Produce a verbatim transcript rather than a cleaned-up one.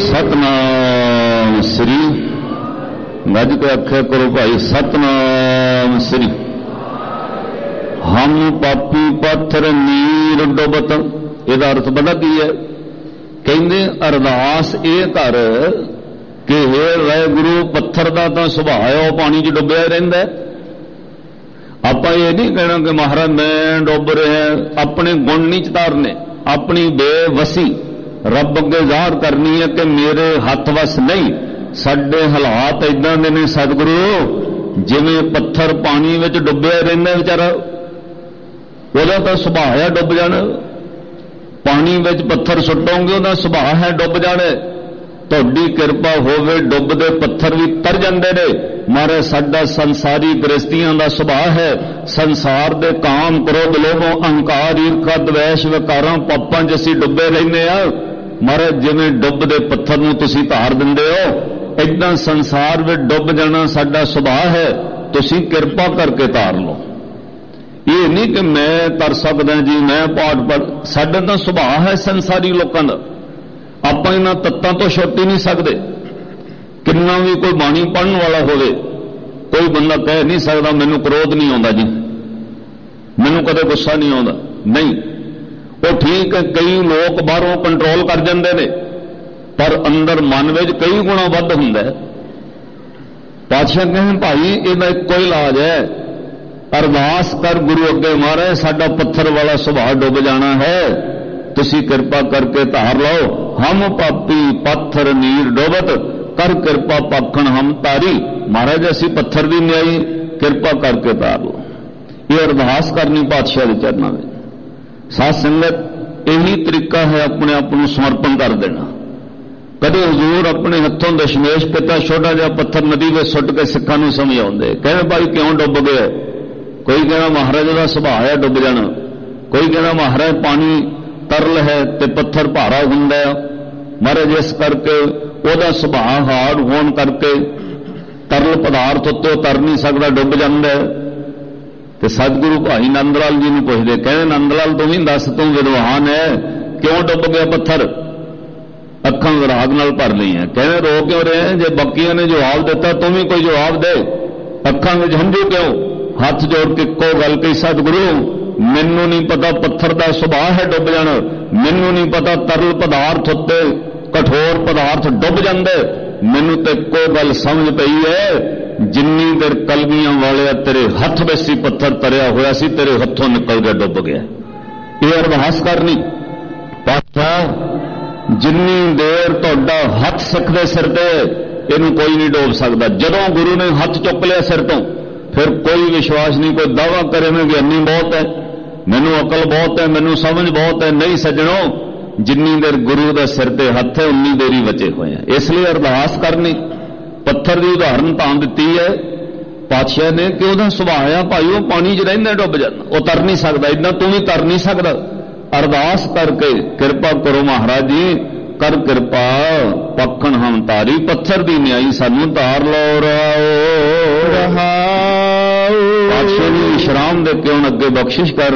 सतनाम श्री गज के आख्या करो भाई सतनाम श्री। हम पापी पत्थर नीर डुबत, ਇਹਦਾ अर्थ पता की है? कहते अरदास ये कर कि हे वाहिगुरू पत्थर का तो सुभाव है वह पानी च डुबिया रहिंदा है। आप ये नहीं कहना कि महाराज मैं डुब रहे हैं, अपने गुण नहीं चितारने, अपनी बेवसी रब अगे ਜ਼ਾਹਰ करनी है कि मेरे हथ वस नहीं। साडे हालात इदां दे ने सतगुरु, जिवें पत्थर पानी विच डुबिया रहिंदा बेचारा, ਉਹਦਾ ਤਾਂ ਸੁਭਾਅ है डुब जाना। पानी विच पत्थर सुटोगे ਉਹਦਾ ਸੁਭਾਅ है डुब जाने। ਤੁਹਾਡੀ किरपा होवे डुबदे पत्थर भी तर जाते ने। महाराज साडा संसारी गृहस्थियां दा सुभाਅ है संसार दे काम क्रोध लोभों अहंकार ईर्खा द्वेष विकारां पापां च असीं डुबे रहने आ। महाराज जिवें डुबदे पत्थर नूं तुसीं धार दिंदे हो, इदां संसार विच डुब जाना साडा सुभाਅ है। तुसीं किरपा करके धार लो। ये नहीं कि मैं कर सकदा जी, मैं पाठ पढ़, साडा तां सुभाਅ है संसारी लोकां दा। आपां इन्हां तत्तां तो छुट ही नहीं सकदे। किन्ना भी कोई बाणी पढ़न वाला होवे, कोई बंदा कह नहीं सकदा मैनूं क्रोध नहीं आउंदा जी, मैनूं कदे गुस्सा नहीं आउंदा। नहीं, वो ठीक है कई लोग बाहरों कंट्रोल कर जांदे ने, पर अंदर मन विच कई गुणा वध हुंदा है। पातशाह कहें भाई इहदा इक्को ही इलाज है, अरदास कर गुरु अगे महाराज साडा पत्थर वाला सुभाव डुब जाना है, तुसी किरपा करके धार लो। हम पापी पत्थर नीर डोबत, कर किरपा पाखण हम तारी। महाराज असी पत्थर दी न्याई, किरपा करके तार लो। ये अरदास करनी पातशाह के चरणों में। साध संगत यही तरीका है अपने आप को समर्पण कर देना। कदे हजूर अपने हथों दशमेश पिता छोटा जिहा पत्थर नदी में सुट के सिखां नूं समझाउंदे, कहने भाई क्यों डुब गए? कोई कहना महाराज का सुभाव है डुब जाना, कोई कहना महाराज पानी तरल है ते पत्थर भारा हुंदा है, महाराज इस करके ਉਹਦਾ ਸੁਭਾਅ ਹਾਰਡ ਹੋਣ ਕਰਕੇ ਤਰਲ ਪਦਾਰਥ ਉੱਤੇ ਉਤਰ ਨਹੀਂ ਸਕਦਾ, ਡੁੱਬ ਜਾਂਦਾ। ਤੇ ਸਤਿਗੁਰੂ ਭਾਈ ਨੰਦ ਲਾਲ ਜੀ ਨੂੰ ਪੁੱਛਦੇ, ਕਹਿੰਦੇ ਨੰਦ ਲਾਲ ਤੂੰ ਵੀ ਦੱਸ, ਤੂੰ ਵਿਦਵਾਨ ਹੈ, ਕਿਉਂ ਡੁੱਬ ਗਿਆ ਪੱਥਰ? ਅੱਖਾਂ ਵਿਰਾਗ ਨਾਲ ਭਰ ਲਈਆਂ। ਕਹਿੰਦੇ ਰੋ ਕਿਉਂ ਰਹੇ? ਜੇ ਬਾਕੀਆਂ ਨੇ ਜਵਾਬ ਦਿੱਤਾ ਤੂੰ ਵੀ ਕੋਈ ਜਵਾਬ ਦੇ। ਅੱਖਾਂ ਵਿੱਚ ਹੰਝੂ ਕਿਉਂ? ਹੱਥ ਜੋੜ ਕੇ ਇੱਕੋ ਗੱਲ ਕਹੀ, ਸਤਿਗੁਰੂ ਮੈਨੂੰ ਨਹੀਂ ਪਤਾ ਪੱਥਰ ਦਾ ਸੁਭਾਅ ਹੈ ਡੁੱਬ ਜਾਣਾ, ਮੈਨੂੰ ਨਹੀਂ ਪਤਾ ਤਰਲ ਪਦਾਰਥ ਉੱਤੇ कठोर पदार्थ डुब जाते, मैनू तो एको गल समझ पई है, जिन्नी देर कलगियां वाले तेरे हथ में सी पत्थर तरिया होया सी, तेरे हथों निकल गया डुब गया। ये अरदास करनी पातशाह, जिन्नी देर तुहाडा हथ सिख दे सिर ते इनू कोई नहीं डोब सकता। जदों गुरु ने हथ चुक लिया सिर तो फिर कोई विश्वास नहीं, कोई दावा करे मैं ज्ञानी बहुत है, मैनू अकल बहुत है, मैनू समझ बहुत है। नहीं सज्जणों, जिन्नी देर गुरु का सिर ते हथ है उन्नी देर ही बचे हुए हैं। इसलिए अरदास करनी। पत्थर की उदाहरण तां दिती है पातशाह ने कि वह सुभाव है भाई वो पानी च रहिंदा डुब जाना, वो तर नहीं सकता, इदां तू भी तर नहीं सकता। अरदास करके किरपा करो महाराज जी, कर किरपा पखण हम तारी, पत्थर की न्याई सानू तार लो। रहाओ पातशाह जी विश्राम दे के हुण अगे बख्शिश कर